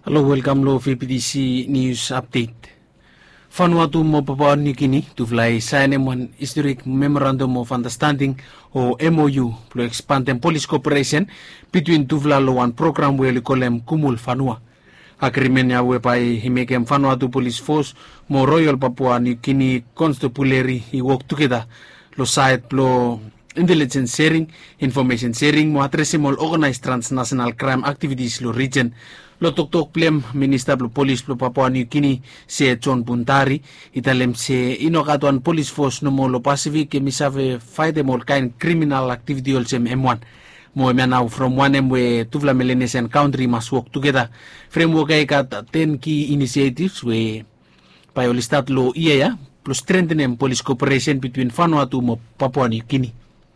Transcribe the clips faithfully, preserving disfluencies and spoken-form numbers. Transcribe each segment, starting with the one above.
Hello, welcome to V P D C News Update. Vanuatu mo Papua New Guinea tuvlai sign one historic Memorandum of Understanding o M O U to expand and police cooperation between Tuvlalo and program where kolem Kumul Vanua. Agreement ya whereby he make Vanuatu Police Force mo Royal Papua New Guinea Constabulary he work together lo side lo intelligence sharing, information sharing mo addressing all organized transnational crime activities lo region. Lo tok-tok plem Minister lo Police lo Papua New Guinea se John Buntari italem se inokatuan police force no mo lo Pacific ke misave fight them all kind criminal activity also M one. Mo now from one M we Tuvla Melanesian country must work together. Framework ay kat ten key initiatives we by all start lo iya plus strengthen police cooperation between Vanuatu mo Papua New Guinea.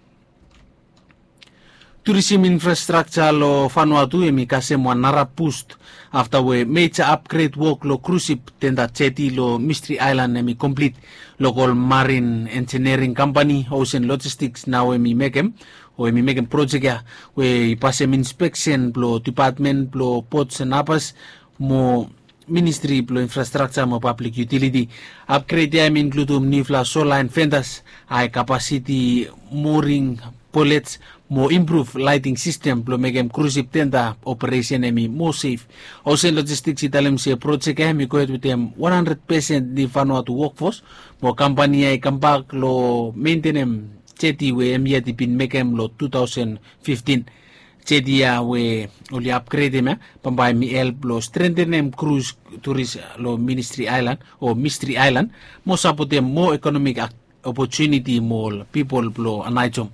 Tourism infrastructure lo Vanuatu emi kase mo nara boost after we major upgrade work lo cruise ship tenda jetty lo Mystery Island emi complete local marine engineering company Ocean Logistics now emi mekem o emi mekem project ya we pasem inspection lo department lo ports and harbors mo Ministry of Infrastructure mo Public Utility upgrade ya include new solar and fenders high capacity mooring bullets mo improve lighting system plo megem cruise ship tenda operation emi more safe. Ocean Logistics italem se project emi ko with them one hundred percent di Vanuatu workforce mo company ay kambak lo maintenance jetty we emi ati pin megem lo two thousand fifteen jetty ya we oli upgrade me pambay mi help lo strengthen em cruise tourist lo Ministry Island o Mystery Island mo support them more economic opportunity mo people lo anaichom.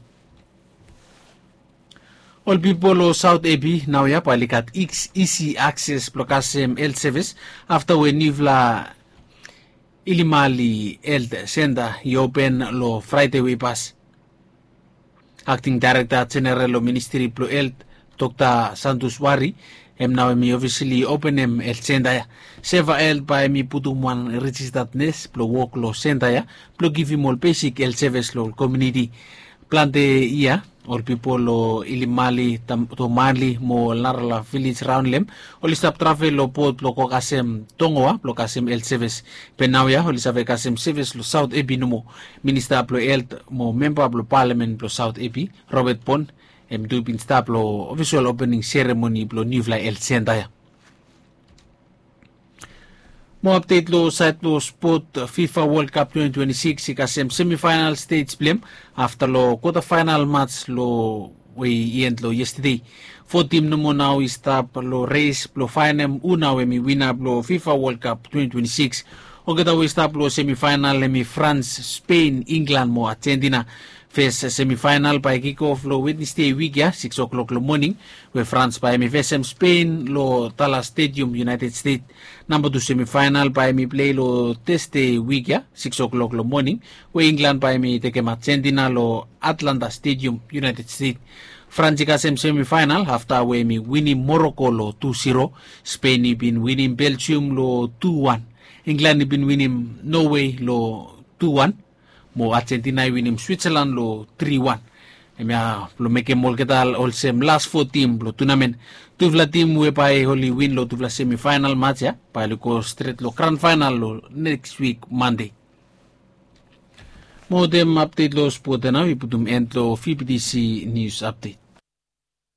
All people of South A B now ya palikat easy access blokasem health service after we nivla ilimali health center he open lo Friday we pass. Acting Director General of Ministry of Health Doctor Santos Wari em now mi officially open em health center ya. Seva health pa mi putuman registered nurse plo work lo center ya plo give him all basic health service lo community plante iya. All people lo ilimali tam to mali mo narla village round lem all stop travel lo port lo kokasem tongoa lo kasem health service penawya all save kasem service lo South A B numo Minister of Health mo member of Parliament lo South A B Robert Pon em do bin stop lo official opening ceremony lo new health center ya. Mo update lo site lo sport FIFA World Cup twenty twenty-six ikasem semi-final stage blem after lo quarter final match lo we end lo yesterday. Four team no mo now stop lo race lo final una we mi winner lo FIFA World Cup twenty twenty-six. O kita we stop lo semi-final mi France, Spain, England mo Argentina. First semi-final by kick-off lo Wednesday week ya six o'clock lo morning where France by mi V S M Spain lo Tala Stadium United States. Number two semi-final by mi play lo Thursday week ya six o'clock lo morning where England by mi take Argentina lo Atlanta Stadium United States. France kasem semi-final after we mi winning Morocco lo two zero. Spain been winning Belgium lo two one. England been winning Norway lo two one. Mo Argentina winim Switzerland lo three one. Emya lo meke mol ketal also last four team lo tournament. Tuvla team we pa holy win lo tuvla semi-final match ya. Pa lo ko straight lo grand final lo next week Monday. Mo dem update lo sport na iputum end lo V P D C news update.